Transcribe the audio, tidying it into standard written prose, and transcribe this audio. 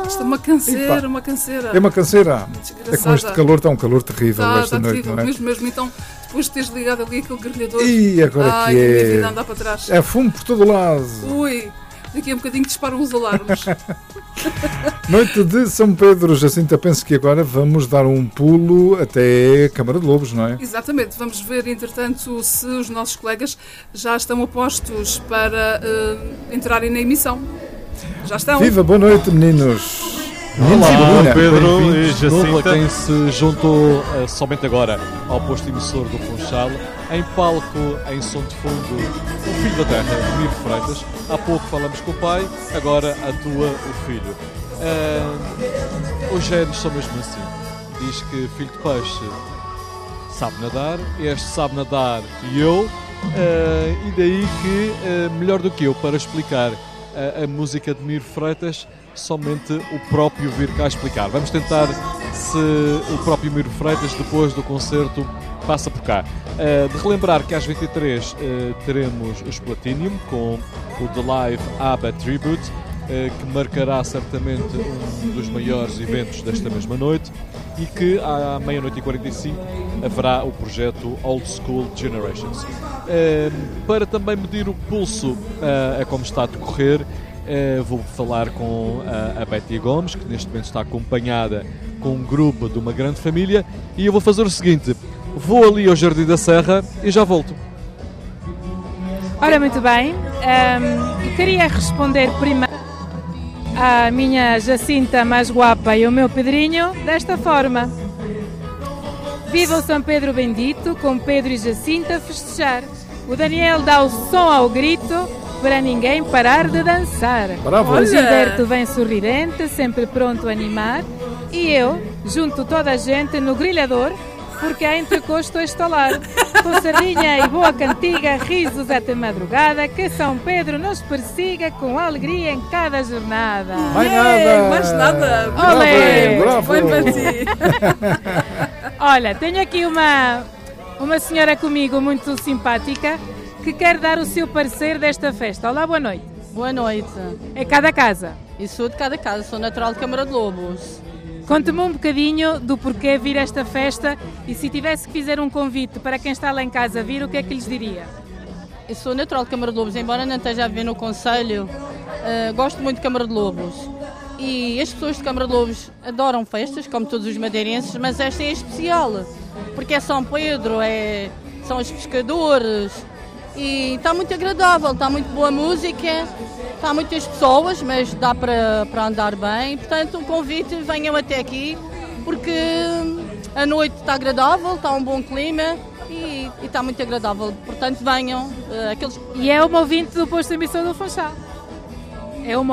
Isto é uma canseira, uma canseira. É uma canseira. Desgraçada. É com este calor, está um calor terrível esta noite, terrível, não é? mesmo. Então, depois de teres ligado ali aquele grelhador, E agora a que minha é... vida anda para trás. É fumo por todo lado. Ui, daqui a um bocadinho disparam os alarmes. Noite de São Pedro, Jacinta, penso que agora vamos dar um pulo até a Câmara de Lobos, não é? Exatamente, vamos ver entretanto se os nossos colegas já estão a postos para entrarem na emissão. Já estão. Viva, boa noite, meninos. Olá, Pedro e Bem-vindos de novo a Jacinta. quem se juntou somente agora ao posto emissor do Funchal. Em palco, em som de fundo, o filho da terra, Miro Freitas. Há pouco falamos com o pai, agora atua o filho. Os géneros são mesmo assim. Diz que filho de peixe sabe nadar, este sabe nadar e eu. E daí que, melhor do que eu para explicar a música de Miro Freitas, somente o próprio vir cá explicar. Vamos tentar se o próprio Miro Freitas, depois do concerto, passa por cá. De relembrar que às 23 teremos os Platinum com o The Live ABBA Tribute, que marcará certamente um dos maiores eventos desta mesma noite, e que à meia-noite e 45 haverá o projeto Old School Generations. Para também medir o pulso a como está a decorrer, vou falar com a Betty Gomes, que neste momento está acompanhada com um grupo de uma grande família, e eu vou fazer o seguinte: vou ali ao Jardim da Serra e já volto. Ora, muito bem, eu queria responder primeiro à minha Jacinta mais guapa e ao meu Pedrinho desta forma: viva o São Pedro bendito, com Pedro e Jacinta a festejar. O Daniel dá o som ao grito para ninguém parar de dançar. Bravo. O Gilberto vem sorridente, sempre pronto a animar, e eu junto toda a gente no grelhador, porque há entrecosto a estalar. Com sardinha e boa cantiga, risos até madrugada, que São Pedro nos persiga com alegria em cada jornada. Mais nada. Mais nada. Olé. Bravo. Bem para ti. Olha, tenho aqui uma senhora comigo muito simpática que quer dar o seu parecer desta festa. Olá, boa noite. Boa noite. É cada casa. E sou de cada casa, sou natural de Câmara de Lobos. Conte-me um bocadinho do porquê vir a esta festa, e se tivesse que fazer um convite para quem está lá em casa vir, o que é que lhes diria? Eu sou natural de Câmara de Lobos, embora não esteja a viver no Conselho, gosto muito de Câmara de Lobos. E as pessoas de Câmara de Lobos adoram festas, como todos os madeirenses, mas esta é especial, porque é São Pedro, são os pescadores, e está muito agradável, está muito boa música, está muitas pessoas, mas dá para andar bem. Portanto, um convite, venham até aqui, porque a noite está agradável, está um bom clima e está muito agradável. Portanto, venham. E é uma ouvinte do posto de emissão do Funchal. É uma